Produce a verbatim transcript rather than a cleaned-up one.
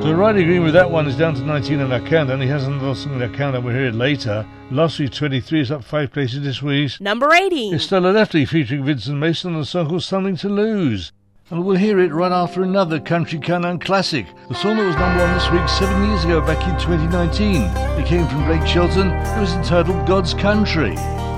So Riley Green with that one is down to nineteen on our countdown. He has another song in our countdown, we'll hear it later. Last week twenty-three is up five places this week. Number eighty. It's Stella Lefty featuring Vincent Mason on a song called Something to Lose. And we'll hear it right after another country countdown classic. The song that was number one this week seven years ago back in twenty nineteen. It came from Blake Shelton. It was entitled God's Country.